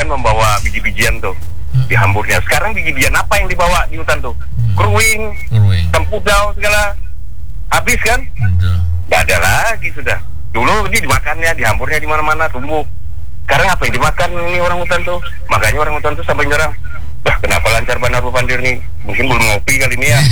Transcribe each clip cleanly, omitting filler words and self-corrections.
kan membawa biji-bijian tuh di hamburnya. Sekarang biji-bijian apa yang dibawa di hutan tuh? Keruing, tempudau segala habis kan? Nggak ada lagi sudah. Dulu ini dimakannya, di hamburnya di mana-mana tumbuh. Sekarang apa yang dimakan ini orang hutan tuh? Makanya orang hutan tuh sampai nyerang. Wah, kenapa lancar Bandar Pandir nih? Mungkin belum ngopi kali ini ya.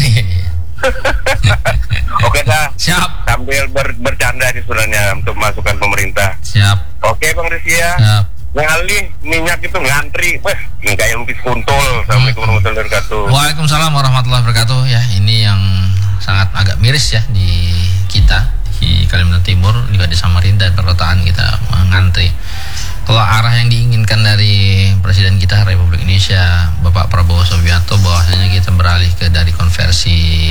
Oke dah. Siap. Sambil bercanda sih sebenarnya untuk masukan pemerintah. Siap. Oke Bang Rizky ya. Siap. Ngalih minyak itu ngantri, wah ini kayak lupis kuntul. Assalamualaikum warahmatullahi wabarakatuh. Waalaikumsalam warahmatullahi wabarakatuh. Ya, ini yang sangat agak miris ya di kita di Kalimantan Timur, juga di Samarinda dan perkotaan kita mengantri. Kalau arah yang diinginkan dari Presiden kita Republik Indonesia Bapak Prabowo Subianto, bahwasanya kita beralih dari konversi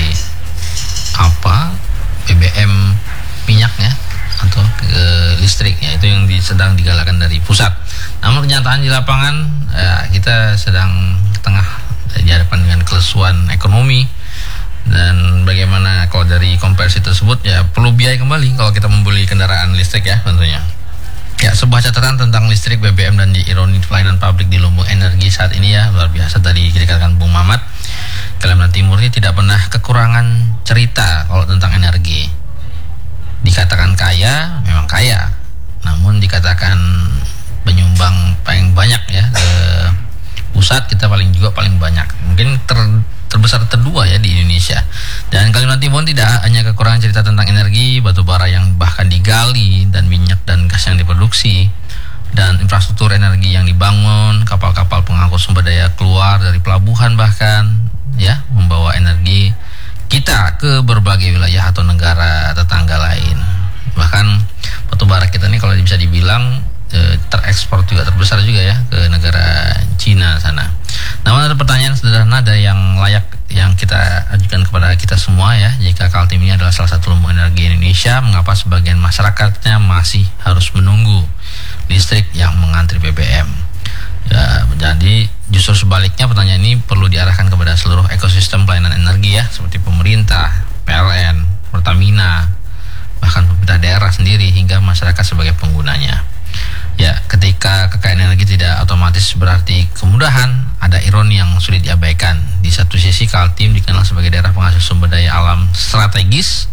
BBM minyaknya atau ke listriknya, itu yang sedang digalakan dari pusat. Namun kenyataan di lapangan kita sedang tengah dihadapkan dengan kelesuan ekonomi, dan bagaimana kalau dari konversi tersebut ya perlu biaya kembali kalau kita membeli kendaraan listrik ya tentunya. Ya, sebuah catatan tentang listrik, BBM dan ironi pelayanan publik di lumbung energi saat ini ya luar biasa. Tadi dikatakan Bung Mamat, Kalimantan Timur ini tidak pernah kekurangan cerita kalau tentang energi. Dikatakan kaya, memang kaya, namun dikatakan penyumbang paling banyak ya ke pusat, kita paling banyak, mungkin terbesar kedua ya di Indonesia. Dan Kalimantan Timur tidak hanya kekurangan cerita tentang energi, batu bara yang bahkan digali, dan minyak dan gas yang diproduksi, dan infrastruktur energi yang dibangun, kapal-kapal pengangkut sumber daya keluar dari pelabuhan bahkan ya membawa energi kita ke berbagai wilayah atau negara tetangga lain. Bahkan batu bara kita ini kalau bisa dibilang terekspor juga terbesar juga ya ke negara Cina sana. Namun ada pertanyaan sederhana ada yang layak yang kita ajukan kepada kita semua ya. Jika Kaltim ini adalah salah satu lumbung energi Indonesia, mengapa sebagian masyarakatnya masih harus menunggu listrik yang mengantri BBM? Ya, jadi justru sebaliknya pertanyaan ini perlu diarahkan kepada seluruh ekosistem pelayanan energi ya, seperti pemerintah, PLN, Pertamina, bahkan pemerintah daerah sendiri hingga masyarakat sebagai penggunanya. Ya, ketika kekayaan energi tidak otomatis berarti kemudahan, ada ironi yang sulit diabaikan. Di satu sisi Kaltim dikenal sebagai daerah penghasil sumber daya alam strategis.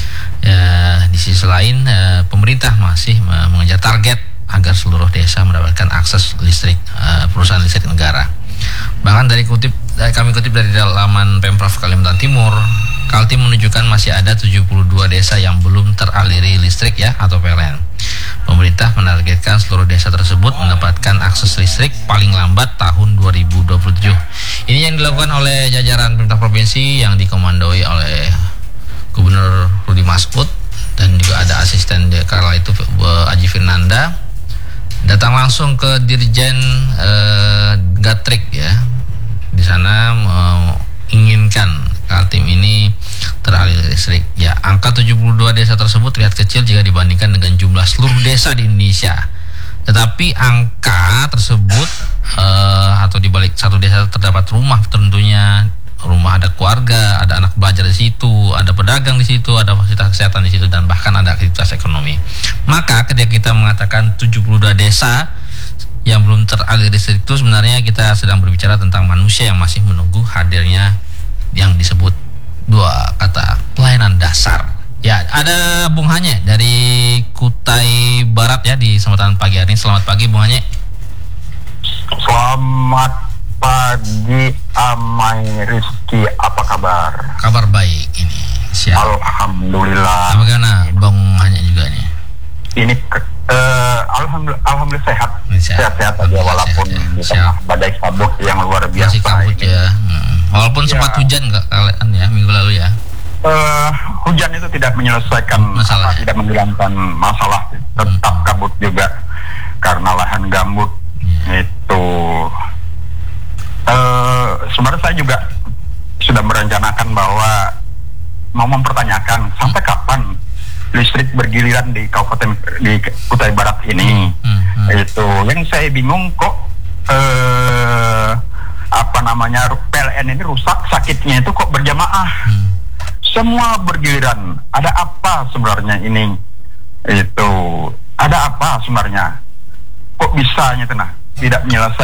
Ya, di sisi lain pemerintah masih mengejar target agar seluruh desa mendapatkan akses listrik perusahaan listrik negara. Bahkan kami kutip dari laman Pemprov Kalimantan Timur, Kaltim menunjukkan masih ada 72 desa yang belum teraliri listrik ya atau PLN. Pemerintah menargetkan seluruh desa tersebut mendapatkan akses listrik paling lambat tahun 2027. Ini yang dilakukan oleh jajaran pemerintah provinsi yang dikomandoi oleh Gubernur Rudi Masud, dan juga ada asisten kala itu Aji Firnanda, datang langsung ke Dirjen Gatrik ya. Di sana menginginkan Kaltim ini teraliri listrik. Ya, angka 72 desa tersebut terlihat kecil jika dibandingkan dengan jumlah seluruh desa di Indonesia. Tetapi angka tersebut atau di balik satu desa terdapat rumah, tentunya rumah ada keluarga, ada anak belajar di situ, ada pedagang di situ, ada fasilitas kesehatan di situ, dan bahkan ada aktivitas ekonomi. Maka ketika kita mengatakan 72 desa yang belum teraliri listrik, itu sebenarnya kita sedang berbicara tentang manusia yang masih menunggu hadirnya yang disebut dua kata pelayanan dasar. Ya, ada Bung Hanye dari Kutai Barat ya di kesempatan pagi hari ini. Selamat pagi Bung Hanye. Selamat pagi Amai Rizky, apa kabar? Kabar baik ini. Siap. Alhamdulillah. Bagaimana Bung Hanye juga nih? Ini alhamdulillah sehat. Sehat-sehat aja walaupun di tengah badai kabut yang luar biasa. Masih kabut ini. Ya. Walaupun sempat hujan kalian ya minggu lalu ya. Hujan itu tidak menyelesaikan masalah, tidak menghilangkan masalah, tetap kabut juga karena lahan gambut itu. Sebenarnya saya juga sudah merencanakan bahwa mau mempertanyakan sampai kapan listrik bergiliran di kabupaten di Kutai Barat ini. Itu yang saya bingung kok PLN ini rusak, sakitnya itu kok berjamaah. Semua bergiliran. Ada apa sebenarnya ini? Itu ada apa sebenarnya? Kok bisanya tidak menyelesaikan